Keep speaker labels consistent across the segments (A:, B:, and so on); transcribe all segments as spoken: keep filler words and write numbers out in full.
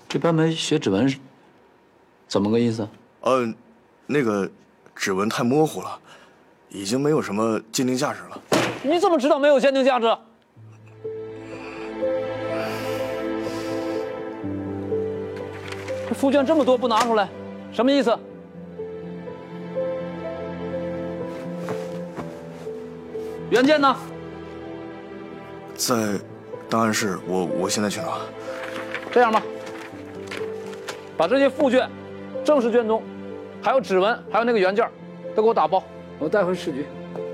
A: 这班梅学指纹，怎么个意思？
B: 呃，那个指纹太模糊了，已经没有什么鉴定价值了。
A: 你怎么知道没有鉴定价值？这复卷这么多不拿出来，什么意思？原件呢？
B: 在档案室，我我现在去拿。
A: 这样吧，把这些复卷、正式卷宗，还有指纹，还有那个原件，都给我打包，我带回市局。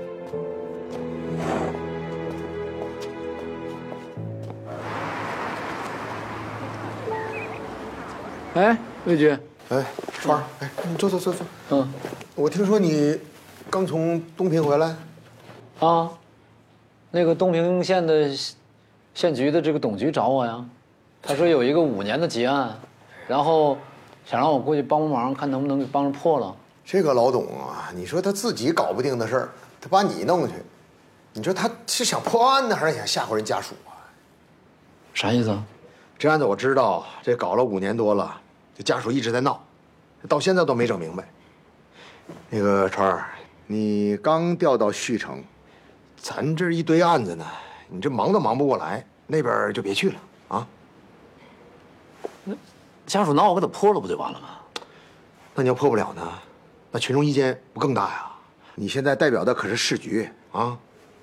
A: 哎，魏局，
C: 哎，川儿，哎，你坐坐坐坐。
A: 嗯，
C: 我听说你刚从东平回来。
A: 啊，那个东平县的县局的这个董局找我呀，他说有一个五年的结案，然后想让我过去帮帮忙，看能不能给帮着破了。
C: 这个老董啊，你说他自己搞不定的事儿，他把你弄去，你说他是想破案呢，还是想吓唬人家属啊？
A: 啥意思啊？
C: 这案子我知道，这搞了五年多了，这家属一直在闹，到现在都没整明白。那个川儿，你刚调到旭城，咱这一堆案子呢，你这忙都忙不过来，那边就别去了啊。
A: 那家属闹，我给他破了不就完了吗？
C: 那你要破不了呢，那群众意见不更大呀？你现在代表的可是市局啊。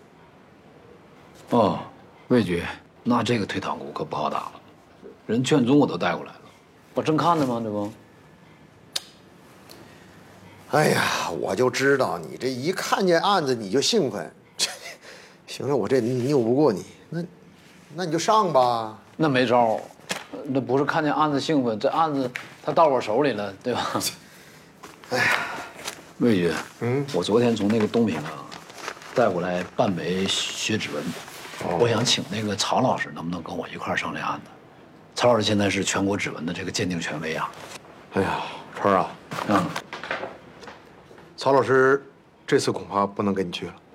A: 哦，魏局，那这个退堂鼓可不好打了，人卷宗我都带过来了，我正看着吗？这不。
C: 哎呀，我就知道你这一看见案子你就兴奋。行了，我这拗不过你，那那你就上吧。
A: 那没招，那不是看见案子兴奋，这案子他到我手里了，对吧？
C: 哎呀，
A: 魏局，
C: 嗯，
A: 我昨天从那个东平啊带过来半枚血指纹，哦、我想请那个曹老师能不能跟我一块儿上这案子？曹老师现在是全国指纹的这个鉴定权威啊。
C: 哎呀，川儿啊，
A: 嗯，
C: 曹老师这次恐怕不能跟你去了。